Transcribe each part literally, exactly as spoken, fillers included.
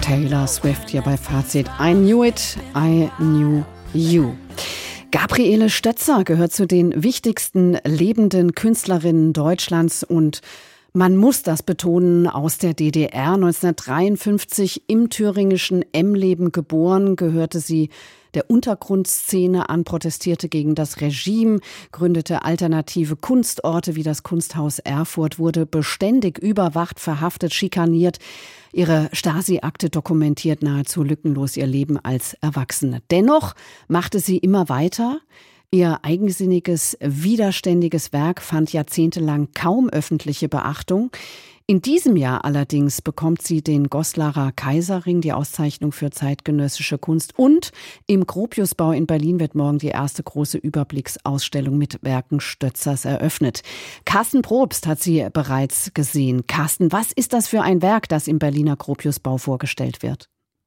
Taylor Swift hier bei Fazit. I knew it, I knew you. Gabriele Stötzer gehört zu den wichtigsten lebenden Künstlerinnen Deutschlands und man muss das betonen, aus der D D R. neunzehnhundertdreiundfünfzig im thüringischen Emleben geboren, gehörte sie der Untergrundszene an, protestierte gegen das Regime, gründete alternative Kunstorte wie das Kunsthaus Erfurt, wurde beständig überwacht, verhaftet, schikaniert. Ihre Stasi-Akte dokumentiert nahezu lückenlos ihr Leben als Erwachsene. Dennoch machte sie immer weiter. Ihr eigensinniges, widerständiges Werk fand jahrzehntelang kaum öffentliche Beachtung. In diesem Jahr allerdings bekommt sie den Goslarer Kaiserring, die Auszeichnung für zeitgenössische Kunst. Und im Gropiusbau in Berlin wird morgen die erste große Überblicksausstellung mit Werken Stötzers eröffnet. Carsten Probst hat sie bereits gesehen. Carsten, was ist das für ein Werk, das im Berliner Gropiusbau vorgestellt wird?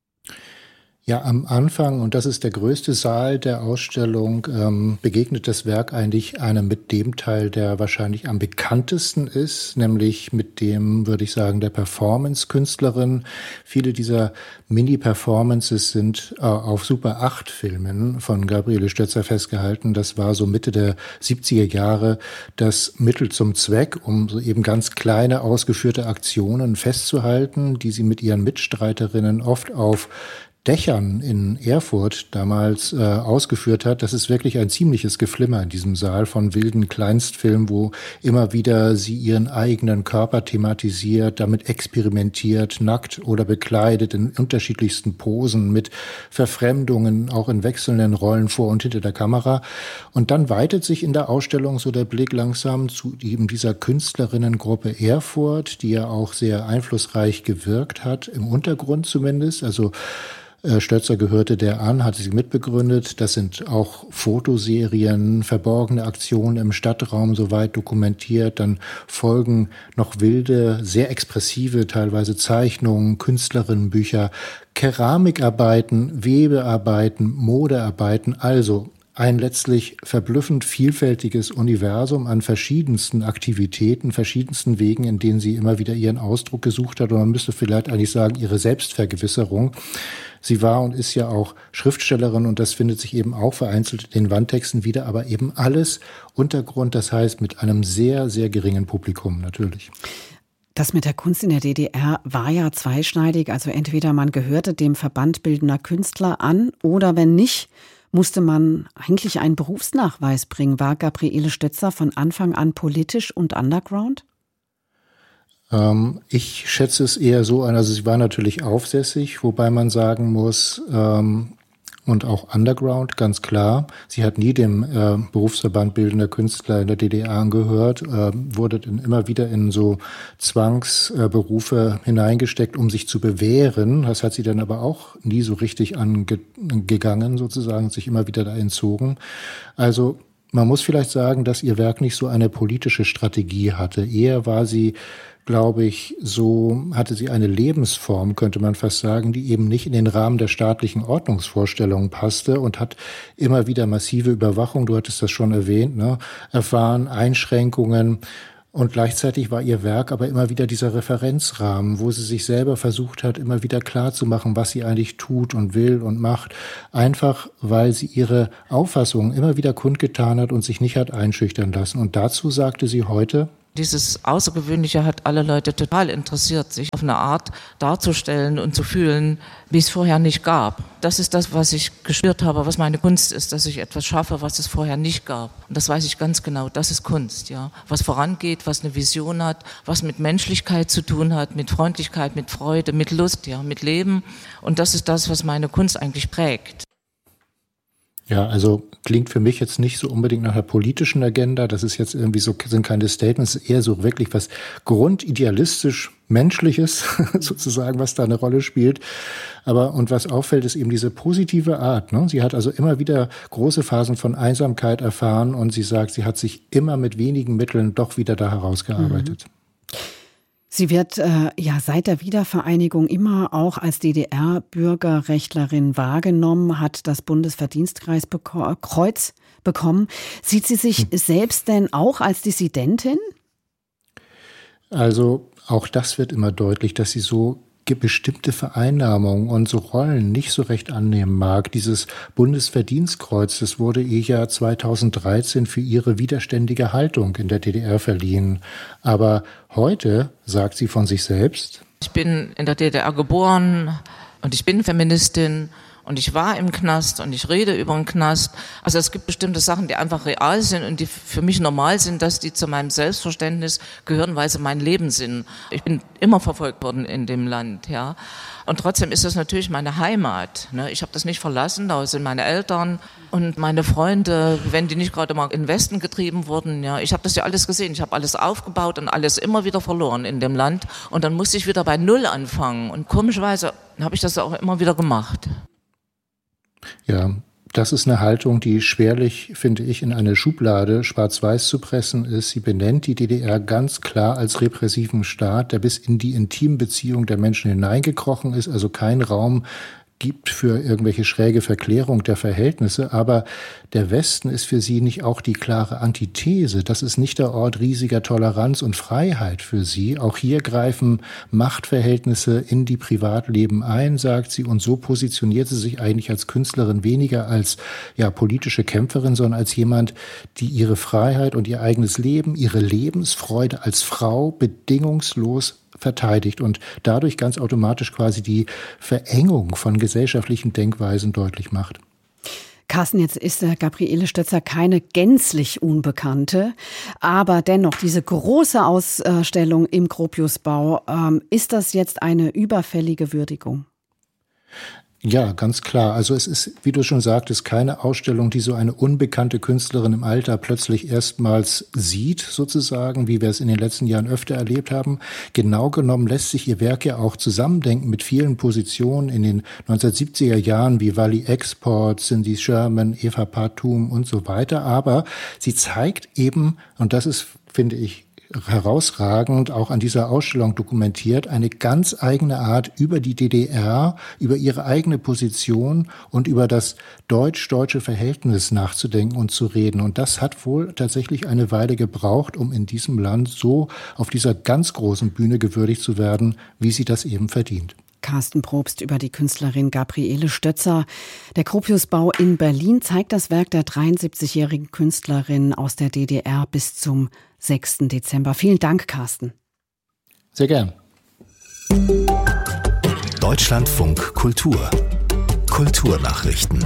Ja, am Anfang, und das ist der größte Saal der Ausstellung, ähm, begegnet das Werk eigentlich einem mit dem Teil, der wahrscheinlich am bekanntesten ist, nämlich mit dem, würde ich sagen, der Performance-Künstlerin. Viele dieser Mini-Performances sind äh, auf Super acht Filmen von Gabriele Stötzer festgehalten. Das war so Mitte der siebziger Jahre das Mittel zum Zweck, um so eben ganz kleine, ausgeführte Aktionen festzuhalten, die sie mit ihren Mitstreiterinnen oft auf Dächern in Erfurt damals äh, ausgeführt hat. Das ist wirklich ein ziemliches Geflimmer in diesem Saal von wilden Kleinstfilmen, wo immer wieder sie ihren eigenen Körper thematisiert, damit experimentiert, nackt oder bekleidet in unterschiedlichsten Posen mit Verfremdungen, auch in wechselnden Rollen vor und hinter der Kamera. Und dann weitet sich in der Ausstellung so der Blick langsam zu eben dieser Künstlerinnengruppe Erfurt, die ja auch sehr einflussreich gewirkt hat, im Untergrund zumindest. Also Stötzer gehörte der an, hatte sie mitbegründet. Das sind auch Fotoserien, verborgene Aktionen im Stadtraum soweit dokumentiert. Dann folgen noch wilde, sehr expressive teilweise Zeichnungen, Künstlerinnenbücher, Keramikarbeiten, Webearbeiten, Modearbeiten. Also ein letztlich verblüffend vielfältiges Universum an verschiedensten Aktivitäten, verschiedensten Wegen, in denen sie immer wieder ihren Ausdruck gesucht hat. Und man müsste vielleicht eigentlich sagen, ihre Selbstvergewisserung. Sie war und ist ja auch Schriftstellerin und das findet sich eben auch vereinzelt in den Wandtexten wieder, aber eben alles Untergrund, das heißt mit einem sehr, sehr geringen Publikum natürlich. Das mit der Kunst in der D D R war ja zweischneidig, also entweder man gehörte dem Verband Bildender Künstler an oder wenn nicht, musste man eigentlich einen Berufsnachweis bringen. War Gabriele Stötzer von Anfang an politisch und underground? Ähm, ich schätze es eher so ein, also sie war natürlich aufsässig, wobei man sagen muss, ähm, und auch underground, ganz klar. Sie hat nie dem äh, Berufsverband Bildender Künstler in der D D R angehört, äh, wurde in, immer wieder in so Zwangsberufe äh, hineingesteckt, um sich zu bewähren. Das hat sie dann aber auch nie so richtig angegangen, sozusagen, sich immer wieder da entzogen. Also man muss vielleicht sagen, dass ihr Werk nicht so eine politische Strategie hatte. Eher war sie, glaube ich, so hatte sie eine Lebensform, könnte man fast sagen, die eben nicht in den Rahmen der staatlichen Ordnungsvorstellungen passte und hat immer wieder massive Überwachung, du hattest das schon erwähnt, ne, erfahren, Einschränkungen. Und gleichzeitig war ihr Werk aber immer wieder dieser Referenzrahmen, wo sie sich selber versucht hat, immer wieder klarzumachen, was sie eigentlich tut und will und macht. Einfach, weil sie ihre Auffassungen immer wieder kundgetan hat und sich nicht hat einschüchtern lassen. Und dazu sagte sie heute: Dieses Außergewöhnliche hat alle Leute total interessiert, sich auf eine Art darzustellen und zu fühlen, wie es vorher nicht gab. Das ist das, was ich gespürt habe, was meine Kunst ist, dass ich etwas schaffe, was es vorher nicht gab. Und das weiß ich ganz genau, das ist Kunst, ja. Was vorangeht, was eine Vision hat, was mit Menschlichkeit zu tun hat, mit Freundlichkeit, mit Freude, mit Lust, ja, mit Leben. Und das ist das, was meine Kunst eigentlich prägt. Ja, also klingt für mich jetzt nicht so unbedingt nach einer politischen Agenda. Das ist jetzt irgendwie so, sind keine Statements, eher so wirklich was grundidealistisch Menschliches sozusagen, was da eine Rolle spielt. Aber und was auffällt, ist eben diese positive Art, ne? Sie hat also immer wieder große Phasen von Einsamkeit erfahren und sie sagt, sie hat sich immer mit wenigen Mitteln doch wieder da herausgearbeitet. Mhm. Sie wird äh, ja seit der Wiedervereinigung immer auch als D D R-Bürgerrechtlerin wahrgenommen, hat das Bundesverdienstkreuz beko- Kreuz bekommen. Sieht sie sich hm. selbst denn auch als Dissidentin? Also auch das wird immer deutlich, dass sie so bestimmte Vereinnahmung und so Rollen nicht so recht annehmen mag. Dieses Bundesverdienstkreuz, das wurde ihr ja zweitausenddreizehn für ihre widerständige Haltung in der D D R verliehen. Aber heute sagt sie von sich selbst: Ich bin in der D D R geboren und ich bin Feministin. Und ich war im Knast und ich rede über den Knast. Also es gibt bestimmte Sachen, die einfach real sind und die für mich normal sind, dass die zu meinem Selbstverständnis gehören, weil sie mein Leben sind. Ich bin immer verfolgt worden in dem Land, ja. Und trotzdem ist das natürlich meine Heimat, ne? Ich habe das nicht verlassen, da sind meine Eltern und meine Freunde, wenn die nicht gerade mal in den Westen getrieben wurden, ja. Ich habe das ja alles gesehen, ich habe alles aufgebaut und alles immer wieder verloren in dem Land. Und dann musste ich wieder bei Null anfangen. Und komischerweise habe ich das auch immer wieder gemacht. Ja, das ist eine Haltung, die schwerlich, finde ich, in eine Schublade schwarz-weiß zu pressen ist. Sie benennt die D D R ganz klar als repressiven Staat, der bis in die intimen Beziehungen der Menschen hineingekrochen ist, also kein Raum gibt für irgendwelche schräge Verklärung der Verhältnisse. Aber der Westen ist für sie nicht auch die klare Antithese. Das ist nicht der Ort riesiger Toleranz und Freiheit für sie. Auch hier greifen Machtverhältnisse in die Privatleben ein, sagt sie. Und so positioniert sie sich eigentlich als Künstlerin weniger als ja, politische Kämpferin, sondern als jemand, die ihre Freiheit und ihr eigenes Leben, ihre Lebensfreude als Frau bedingungslos verteidigt und dadurch ganz automatisch quasi die Verengung von gesellschaftlichen Denkweisen deutlich macht. Carsten, jetzt ist der Gabriele Stötzer keine gänzlich Unbekannte, aber dennoch diese große Ausstellung im Gropiusbau, ähm, ist das jetzt eine überfällige Würdigung? Ja, ganz klar. Also es ist, wie du schon sagtest, keine Ausstellung, die so eine unbekannte Künstlerin im Alter plötzlich erstmals sieht, sozusagen, wie wir es in den letzten Jahren öfter erlebt haben. Genau genommen lässt sich ihr Werk ja auch zusammendenken mit vielen Positionen in den neunzehnhundertsiebziger Jahren wie Wally Export, Cindy Sherman, Eva Partum und so weiter. Aber sie zeigt eben, und das ist, finde ich, herausragend auch an dieser Ausstellung dokumentiert, eine ganz eigene Art über die D D R, über ihre eigene Position und über das deutsch-deutsche Verhältnis nachzudenken und zu reden. Und das hat wohl tatsächlich eine Weile gebraucht, um in diesem Land so auf dieser ganz großen Bühne gewürdigt zu werden, wie sie das eben verdient. Carsten Probst über die Künstlerin Gabriele Stötzer. Der Gropiusbau in Berlin zeigt das Werk der dreiundsiebzigjährigen Künstlerin aus der D D R bis zum sechsten Dezember. Vielen Dank, Carsten. Sehr gern. Deutschlandfunk Kultur. Kulturnachrichten.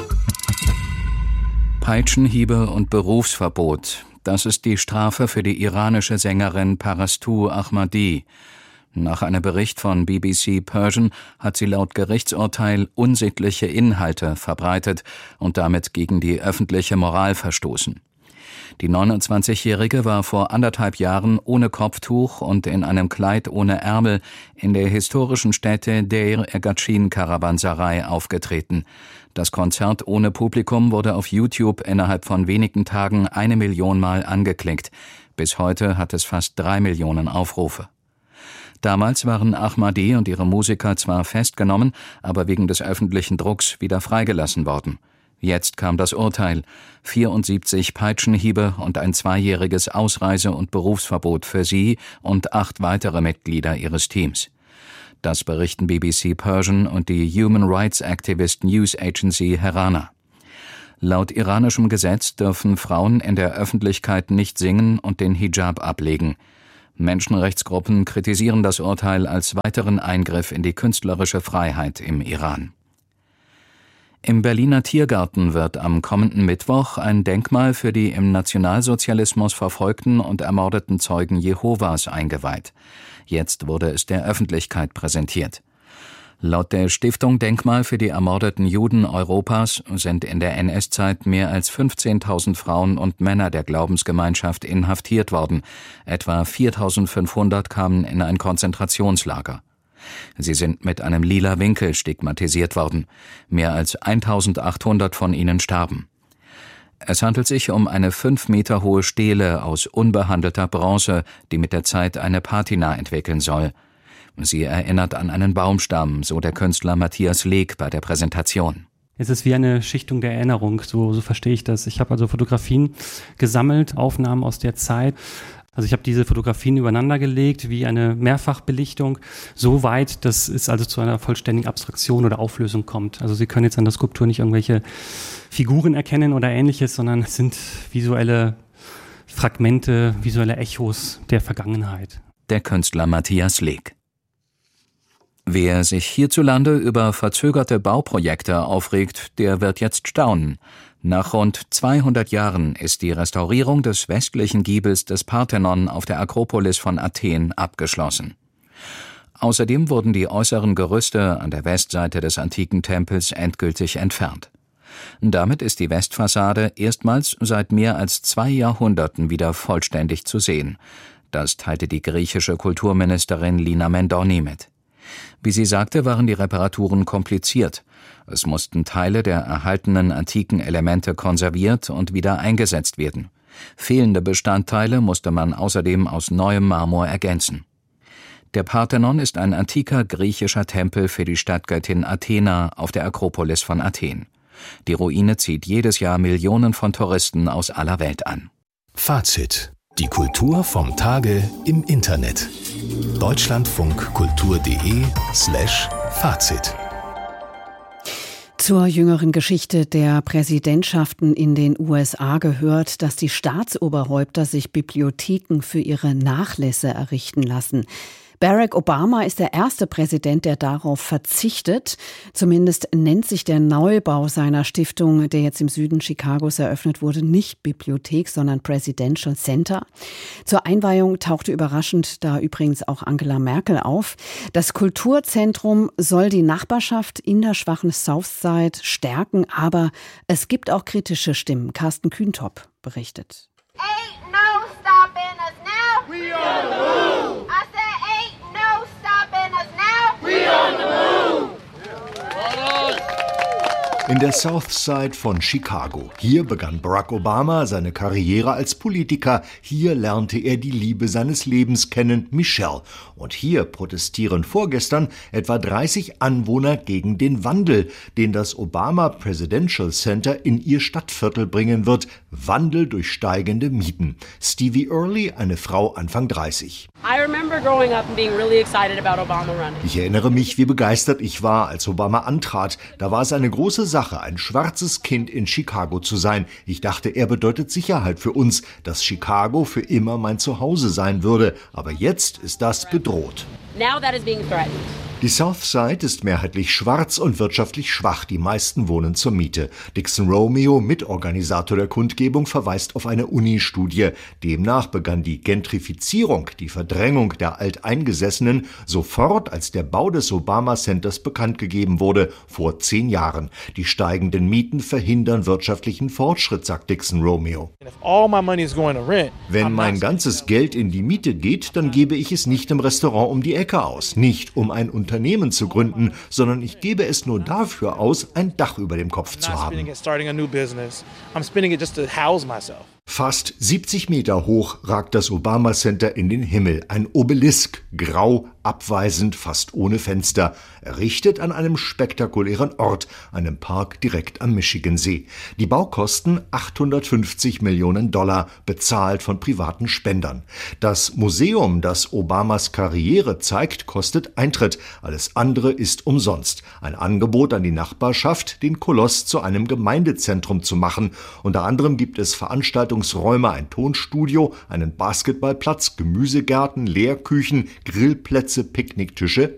Peitschenhiebe und Berufsverbot. Das ist die Strafe für die iranische Sängerin Parastu Ahmadi. Nach einem Bericht von B B C Persian hat sie laut Gerichtsurteil unsittliche Inhalte verbreitet und damit gegen die öffentliche Moral verstoßen. Die neunundzwanzigjährige war vor anderthalb Jahren ohne Kopftuch und in einem Kleid ohne Ärmel in der historischen Stätte Deir Ergatschin Karawanserei aufgetreten. Das Konzert ohne Publikum wurde auf YouTube innerhalb von wenigen Tagen eine Million Mal angeklickt. Bis heute hat es fast drei Millionen Aufrufe. Damals waren Ahmadi und ihre Musiker zwar festgenommen, aber wegen des öffentlichen Drucks wieder freigelassen worden. Jetzt kam das Urteil: vierundsiebzig Peitschenhiebe und ein zweijähriges Ausreise- und Berufsverbot für sie und acht weitere Mitglieder ihres Teams. Das berichten B B C Persian und die Human Rights Activist News Agency Herana. Laut iranischem Gesetz dürfen Frauen in der Öffentlichkeit nicht singen und den Hijab ablegen. Menschenrechtsgruppen kritisieren das Urteil als weiteren Eingriff in die künstlerische Freiheit im Iran. Im Berliner Tiergarten wird am kommenden Mittwoch ein Denkmal für die im Nationalsozialismus verfolgten und ermordeten Zeugen Jehovas eingeweiht. Jetzt wurde es der Öffentlichkeit präsentiert. Laut der Stiftung Denkmal für die ermordeten Juden Europas sind in der N S-Zeit mehr als fünfzehntausend Frauen und Männer der Glaubensgemeinschaft inhaftiert worden. Etwa viertausendfünfhundert kamen in ein Konzentrationslager. Sie sind mit einem lila Winkel stigmatisiert worden. Mehr als eintausendachthundert von ihnen starben. Es handelt sich um eine fünf Meter hohe Stele aus unbehandelter Bronze, die mit der Zeit eine Patina entwickeln soll. Sie erinnert an einen Baumstamm, so der Künstler Matthias Leek bei der Präsentation. Es ist wie eine Schichtung der Erinnerung, so, so verstehe ich das. Ich habe also Fotografien gesammelt, Aufnahmen aus der Zeit, Also ich habe diese Fotografien übereinander gelegt wie eine Mehrfachbelichtung, so weit, dass es also zu einer vollständigen Abstraktion oder Auflösung kommt. Also Sie können jetzt an der Skulptur nicht irgendwelche Figuren erkennen oder Ähnliches, sondern es sind visuelle Fragmente, visuelle Echos der Vergangenheit. Der Künstler Matthias Leek. Wer sich hierzulande über verzögerte Bauprojekte aufregt, der wird jetzt staunen. Nach rund zweihundert Jahren ist die Restaurierung des westlichen Giebels des Parthenon auf der Akropolis von Athen abgeschlossen. Außerdem wurden die äußeren Gerüste an der Westseite des antiken Tempels endgültig entfernt. Damit ist die Westfassade erstmals seit mehr als zwei Jahrhunderten wieder vollständig zu sehen. Das teilte die griechische Kulturministerin Lina Mendoni mit. Wie sie sagte, waren die Reparaturen kompliziert. Es mussten Teile der erhaltenen antiken Elemente konserviert und wieder eingesetzt werden. Fehlende Bestandteile musste man außerdem aus neuem Marmor ergänzen. Der Parthenon ist ein antiker griechischer Tempel für die Stadtgöttin Athena auf der Akropolis von Athen. Die Ruine zieht jedes Jahr Millionen von Touristen aus aller Welt an. Fazit: Die Kultur vom Tage im Internet. deutschlandfunkkultur.de slash Fazit. Zur jüngeren Geschichte der Präsidentschaften in den U S A gehört, dass die Staatsoberhäupter sich Bibliotheken für ihre Nachlässe errichten lassen. Barack Obama ist der erste Präsident, der darauf verzichtet. Zumindest nennt sich der Neubau seiner Stiftung, der jetzt im Süden Chicagos eröffnet wurde, nicht Bibliothek, sondern Presidential Center. Zur Einweihung tauchte überraschend da übrigens auch Angela Merkel auf. Das Kulturzentrum soll die Nachbarschaft in der schwachen Southside stärken, aber es gibt auch kritische Stimmen. Carsten Kühntop berichtet. Ain't no stopping us now. We on the move. I said ain't no stopping us now. We on the move. In der Southside von Chicago. Hier begann Barack Obama seine Karriere als Politiker. Hier lernte er die Liebe seines Lebens kennen, Michelle. Und hier protestieren vorgestern etwa dreißig Anwohner gegen den Wandel, den das Obama Presidential Center in ihr Stadtviertel bringen wird. Wandel durch steigende Mieten. Stevie Early, eine Frau Anfang dreißig. I remember growing up and being really excited about Obama running. Ich erinnere mich, wie begeistert ich war, als Obama antrat. Da war es eine große Sache, ein schwarzes Kind in Chicago zu sein. Ich dachte, er bedeutet Sicherheit für uns, dass Chicago für immer mein Zuhause sein würde. Aber jetzt ist das bedroht. Now that is being threatened. Die Southside ist mehrheitlich schwarz und wirtschaftlich schwach. Die meisten wohnen zur Miete. Dixon Romeo, Mitorganisator der Kundgebung, verweist auf eine Uni-Studie. Demnach begann die Gentrifizierung, die Verdrängung der Alteingesessenen, sofort, als der Bau des Obama Centers bekannt gegeben wurde, vor zehn Jahren. Die steigenden Mieten verhindern wirtschaftlichen Fortschritt, sagt Dixon Romeo. Wenn mein ganzes Geld in die Miete geht, dann gebe ich es nicht im Restaurant um die Ecke aus, nicht um ein Unternehmen zu gründen, sondern ich gebe es nur dafür aus, ein Dach über dem Kopf zu haben. Fast siebzig Meter hoch ragt das Obama Center in den Himmel. Ein Obelisk, grau, abweisend, fast ohne Fenster. Errichtet an einem spektakulären Ort, einem Park direkt am Michigansee. Die Baukosten achthundertfünfzig Millionen Dollar, bezahlt von privaten Spendern. Das Museum, das Obamas Karriere zeigt, kostet Eintritt. Alles andere ist umsonst. Ein Angebot an die Nachbarschaft, den Koloss zu einem Gemeindezentrum zu machen. Unter anderem gibt es Veranstaltungsräume, ein Tonstudio, einen Basketballplatz, Gemüsegärten, Lehrküchen, Grillplätze, Picknicktische,